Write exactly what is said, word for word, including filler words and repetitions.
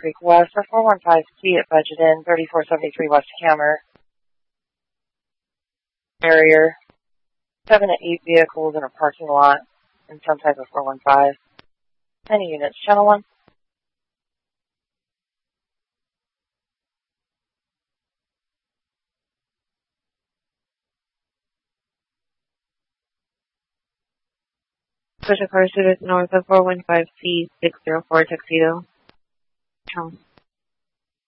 Creek West, or four one five C at Budget Inn, thirty-four seventy-three West Hammer. Barrier. Seven to eight vehicles in a parking lot in some type of four one five. Any units, Channel one? Special car suited north of four one five C six zero four Tuxedo. Channel.